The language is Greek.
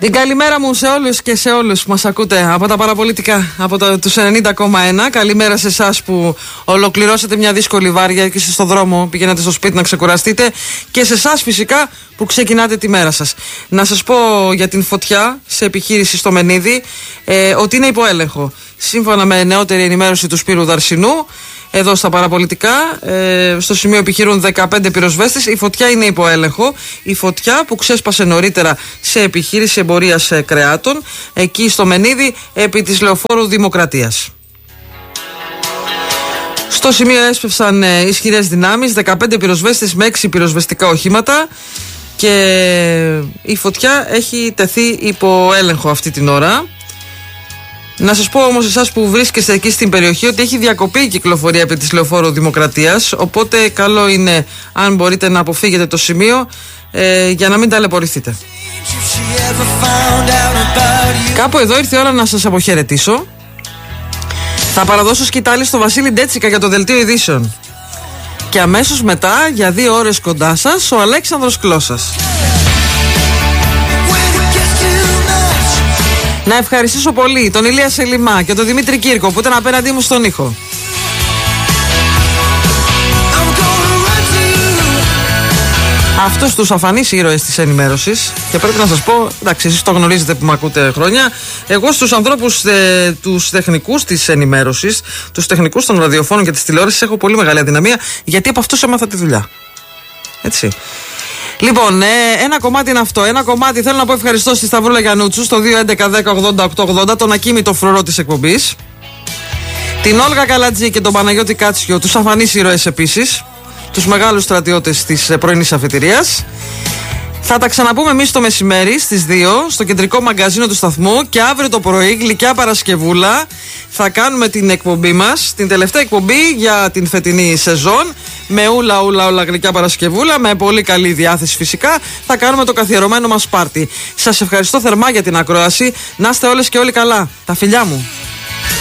Την καλημέρα μου σε όλους και σε όλους που μας ακούτε από τα παραπολιτικά, από τους 90,1. Καλημέρα σε εσάς που ολοκληρώσατε μια δύσκολη βάρια και είστε στο δρόμο, πηγαίνετε στο σπίτι να ξεκουραστείτε, και σε εσάς φυσικά που ξεκινάτε τη μέρα σας. Να σας πω για την φωτιά σε επιχείρηση στο Μενίδη ότι είναι υπό έλεγχο. Σύμφωνα με νεότερη ενημέρωση του Σπύρου Δαρσινού, εδώ στα παραπολιτικά, στο σημείο επιχειρούν 15 πυροσβέστες. Η φωτιά είναι υπό έλεγχο. Η φωτιά που ξέσπασε νωρίτερα σε επιχείρηση εμπορίας κρεάτων, εκεί στο Μενίδη, επί της Λεωφόρου Δημοκρατίας. Στο σημείο έσπευσαν ισχυρές δυνάμεις, 15 πυροσβέστες με 6 πυροσβεστικά οχήματα, και η φωτιά έχει τεθεί υπό έλεγχο αυτή την ώρα. Να σας πω όμως εσάς που βρίσκεστε εκεί στην περιοχή ότι έχει διακοπεί η κυκλοφορία επί της Λεωφόρου Δημοκρατίας, οπότε καλό είναι αν μπορείτε να αποφύγετε το σημείο για να μην ταλαιπωρηθείτε. Κάπου εδώ ήρθε η ώρα να σας αποχαιρετήσω. Θα παραδώσω σκητάλη στο Βασίλη Ντέτσικα για το δελτίο ειδήσεων. Και αμέσως μετά, για 2 ώρες κοντά σας, ο Αλέξανδρος Κλώσας. Να ευχαριστήσω πολύ τον Ηλία Σελιμά και τον Δημήτρη Κύρκο που ήταν απέναντί μου στον ήχο. Αυτούς τους αφανείς ήρωες της ενημέρωσης, και πρέπει να σας πω, εντάξει, εσείς το γνωρίζετε που με ακούτε χρόνια, εγώ στους ανθρώπους, τους τεχνικούς της ενημέρωσης, τους τεχνικούς των ραδιοφώνων και της τηλεόρασης, έχω πολύ μεγάλη αδυναμία, γιατί από αυτούς έμαθα τη δουλειά. Έτσι. Λοιπόν, ένα κομμάτι είναι αυτό. Ένα κομμάτι θέλω να πω ευχαριστώ στη Σταυρούλα Γιαννούτσου στο 211-10-80-880, τον ακίμητο φρουρό της εκπομπής. Την Όλγα Καλατζή και τον Παναγιώτη Κάτσιο, τους αφανείς ήρωες επίσης, τους μεγάλους στρατιώτες της πρωινής αφετηρίας. Θα τα ξαναπούμε εμείς το μεσημέρι στις 2 στο κεντρικό μαγκαζίνο του σταθμού, και αύριο το πρωί, γλυκιά Παρασκευούλα, θα κάνουμε την εκπομπή μας, την τελευταία εκπομπή για την φετινή σεζόν, με ούλα γλυκιά Παρασκευούλα, με πολύ καλή διάθεση φυσικά. Θα κάνουμε το καθιερωμένο μας πάρτι. Σας ευχαριστώ θερμά για την ακρόαση. Να είστε όλες και όλοι καλά. Τα φιλιά μου.